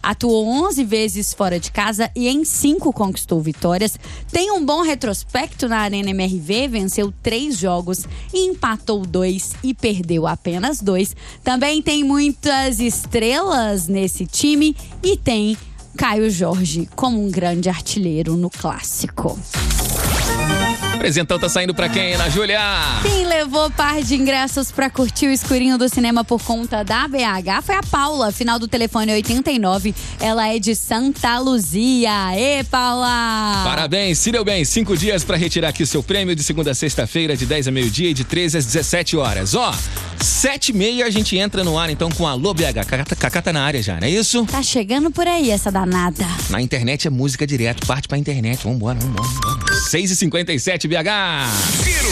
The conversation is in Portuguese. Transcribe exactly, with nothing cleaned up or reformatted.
Atuou onze vezes fora de casa e em cinco conquistou vitórias. Tem um bom retrospecto na Arena M R V, venceu três jogos, empatou dois e perdeu apenas dois. Também tem muitas estrelas nesse time e tem Caio Jorge como um grande artilheiro no clássico. O presentão tá saindo pra quem, Ana Júlia? Quem levou par de ingressos pra curtir o escurinho do cinema por conta da B H foi a Paula, final do telefone oitenta e nove. Ela é de Santa Luzia. Ê, Paula! Parabéns, se deu bem. Cinco dias pra retirar aqui o seu prêmio de segunda a sexta-feira, de dez a meio-dia e de treze às dezessete horas. Ó, sete e meia a gente entra no ar então com a Alô B H. Cacá, Cacá tá na área já, não é isso? Tá chegando por aí essa danada. Na internet é música direto, parte pra internet. Vambora, vambora, vambora. seis e cinquenta e sete B H.